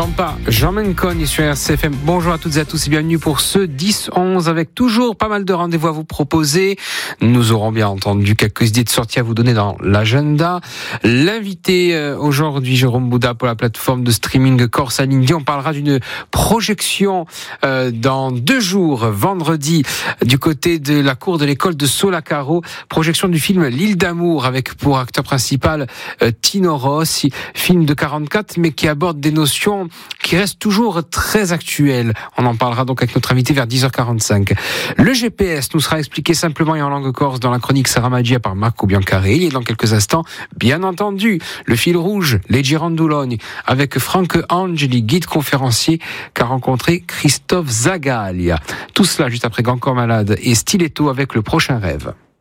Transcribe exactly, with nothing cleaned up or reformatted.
Campa, Jean Mencon sur R C F M. Bonjour à toutes et à tous et bienvenue pour ce dix onze avec toujours pas mal de rendez-vous à vous proposer. Nous aurons bien entendu quelques idées de sortie à vous donner dans l'agenda. L'invité euh, aujourd'hui, Jérôme Bouda pour la plateforme de streaming Corse Alindy. On parlera d'une projection euh, dans deux jours, vendredi, du côté de la cour de l'école de Solacaro. Projection du film L'île d'amour avec pour acteur principal euh, Tino Rossi. Film de quarante-quatre mais qui aborde des notions qui restent toujours très actuelles. On en parlera donc avec notre invité vers dix heures quarante-cinq. Le G P S nous sera expliqué simplement et en langue corse dans la chronique Sarah Magia par Marco Biancarelli. Et dans quelques instants, bien entendu, le fil rouge, les Girandoulogne, avec Franck Angeli, guide conférencier, qu'a rencontré Christophe Zagalia. Tout cela juste après Grand Corps Malade et Stiletto avec Le Prochain Rêve.